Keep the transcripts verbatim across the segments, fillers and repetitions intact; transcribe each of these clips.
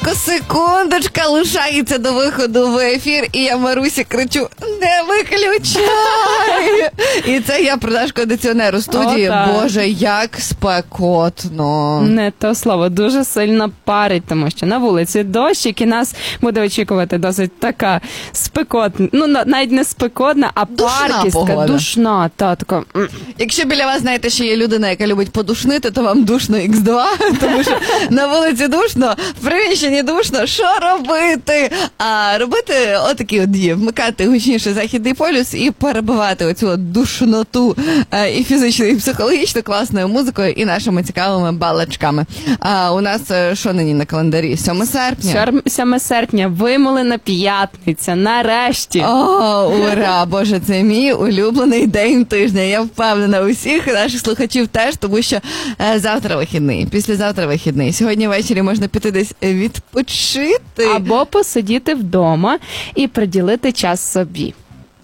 Тільки секундочка лишається до виходу в ефір, і я Марусі кричу: не виключай! І це я про наш кондиціонер у студії. О, Боже, як спекотно. Не то слово, дуже сильно парить, тому що на вулиці дощик, і нас буде очікувати досить така спекотна, ну навіть не спекотна, а паркістка, душна. Та, така. Якщо біля вас, знаєте, що є людина, яка любить подушнити, то вам душно ікс два, тому що на вулиці душно, в приміщенні душно, що робити? А робити отакі от дії, вмикати гучніше західний полюс і перебивати оцю от душноту і фізично, і психологічно класною музикою і нашими цікавими балачками. А у нас що нині на календарі? сьоме серпня? сьоме серпня, вимолена п'ятниця, нарешті. О, ура! Боже, це мій улюблений день тижня. Я впевнена, усіх наших слухачів теж, тому що е, завтра вихідний, післязавтра вихідний. Сьогодні ввечері можна піти десь відпочити. Або посидіти вдома і приділити час собі.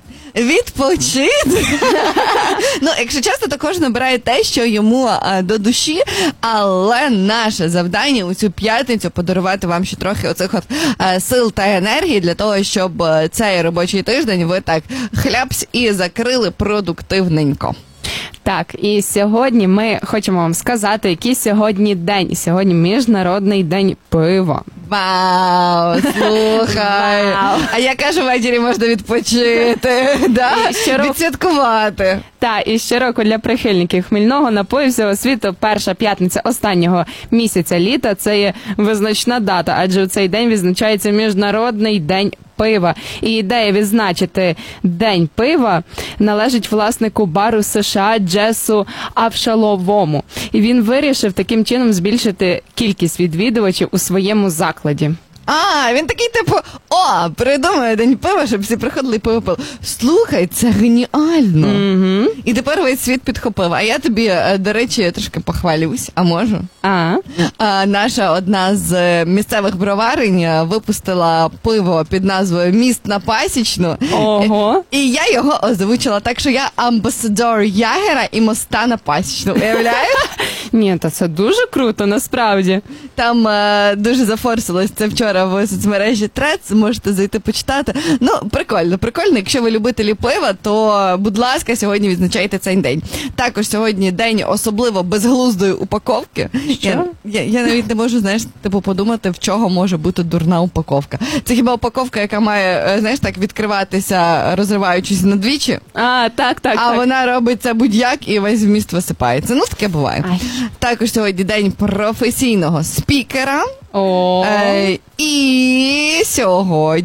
Відпочити? Ну, якщо чесно, то кожен обирає те, що йому а, до душі, але наше завдання у цю п'ятницю подарувати вам ще трохи оцих от а, сил та енергії для того, щоб а, цей робочий тиждень ви так хляпсь і закрили продуктивненько. Так, і сьогодні ми хочемо вам сказати, який сьогодні день. Сьогодні Міжнародний день пива. Вау, слухай. Вау. А я кажу, ввечері можна відпочити, да? Відсвяткувати. Так, і щороку для прихильників хмільного напою всього світу перша п'ятниця останнього місяця літа – це є визначна дата, адже у цей день відзначається Міжнародний день пива. І ідея відзначити День пива належить власнику бару США Джесу Авшаловому. І він вирішив таким чином збільшити кількість відвідувачів у своєму закладі. А, він такий, типу, о, придумає День пива, щоб всі приходили і пиво пили. Слухай, це геніально. Mm-hmm. І тепер весь світ підхопив. А я тобі, до речі, трошки похвалюсь, а можу? А? А, наша одна з місцевих броварень випустила пиво під назвою «Міст на Пасічну». Ого. І я його озвучила так, що я амбасадор Ягера і моста на Пасічну. Уявляєш? Ні, та це дуже круто, насправді. Там е, дуже зафорсилось це вчора в соцмережі Трец, можете зайти почитати. Ну, прикольно, прикольно. Якщо ви любителі пива, то, будь ласка, сьогодні відзначайте цей день. Також сьогодні день особливо безглуздої упаковки. Що? Я, я, я навіть не можу, знаєш, типу, подумати, в чого може бути дурна упаковка. Це хіба упаковка, яка має, знаєш, так відкриватися, розриваючись надвічі? А, так, так, А так. вона робить це будь-як і весь вміст висипається. Ну, таке буває. Ай. Також сьогодні день професійного спікера. О. Е, і сьогодні